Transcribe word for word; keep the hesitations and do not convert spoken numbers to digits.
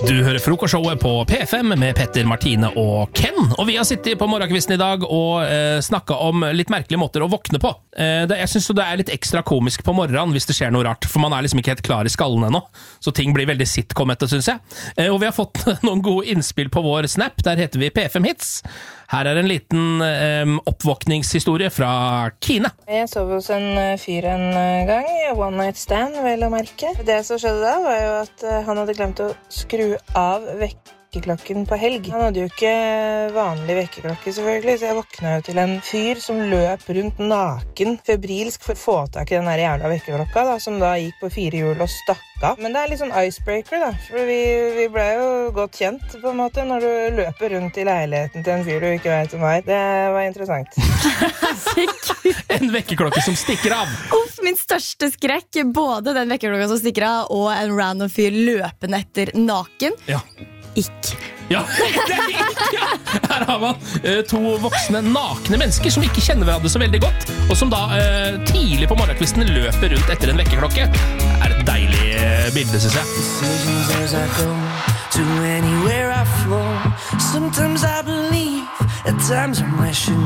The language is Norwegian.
Du hører frokostshowet på P fem med Petter, Martine og Ken. Og vi har sittet på morgenkvisten i dag og eh, snakket om litt merkelige måter å våkne på. Eh, det, jeg synes det er litt ekstra komisk på morgenen hvis det skjer noe rart, for man er liksom ikke helt klar i skallen ennå. Så ting blir veldig sitcom-ete, synes jeg. Eh, og vi har fått noen gode innspill på vår Snap. Der heter vi P fem Hits. Her er en liten eh, oppvåkningshistorie fra Kine. Jeg sov hos en fyr en gang, one night stand, vel å merke. Det som skjedde da var jo at han hadde glemt å skru av vekkerklokken på helg. Han hadde jo ikke vanlig vekkerklokke selvfølgelig, så jeg våkna jo til en fyr som løp rundt naken, febrilsk for å få tak i den der jævla vekkerklokka, da, som da gikk på fire hjul og stakk av. Men det er litt sånn icebreaker da, for vi, vi ble jo godt kjent på en måte når du løper rundt i leiligheten til en fyr du ikke vet om meg. Det var interessant. En vekkerklokke som stikker av. Uff, min største skrekk, både den vekkerklokka som stikker av og en random fyr løpende etter naken. Ja. Ikk. Ja, det er ikke, ja. Her har man uh, to voksne nakne mennesker som ikke kjenner hverandre så veldig godt, og som da uh, tidlig på morgenkvisten løper rundt etter en vekkerklokke. Det er et deilig uh, bilde, synes jeg. Decisions as I go to anywhere I flow. Sometimes I believe, at times I'm wishing